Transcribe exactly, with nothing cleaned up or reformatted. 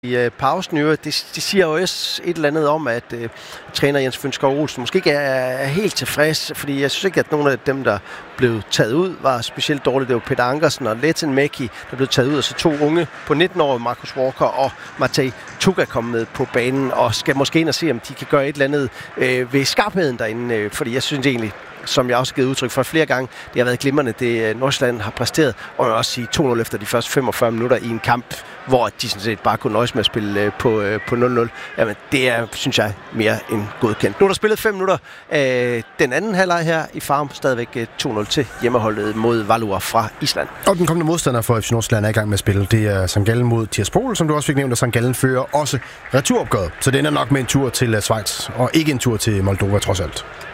i øh, pausen. Jo, det, det siger jo også et eller andet om, at øh, træner Jens Fønskov Olsen måske ikke er, er helt tilfreds, fordi jeg synes ikke, at nogle af dem, der blev taget ud, var specielt dårlige. Det var Peter Ankersen og Lethen Mekki, der blev taget ud, og så to unge på nitten år, Marcus Walker og Matej Tuka kom med på banen, og skal måske ind og se, om de kan gøre et eller andet øh, ved skarpheden derinde, øh, fordi jeg synes egentlig, som jeg også har givet udtryk for flere gange, det har været glimrende, det Nordsjælland har præsteret, og jeg vil også sige to nul efter de første femogfyrre minutter i en kamp, hvor de sådan set bare kunne nøjes med at spille på, på nul nul. Jamen, det er, synes jeg, mere end godkendt. Nu er der spillet fem minutter af den anden halvleg her i Farum, stadigvæk to nul til hjemmeholdet mod Valur fra Island. Og den kommende modstander for F C Nordsjælland er i gang med at spille. Det er Sankt Gallen mod Tiraspol, som du også fik nævnt, og Sankt Gallen fører også returopgøret. Så det ender nok med en tur til Schweiz, og ikke en tur til Moldova trods alt.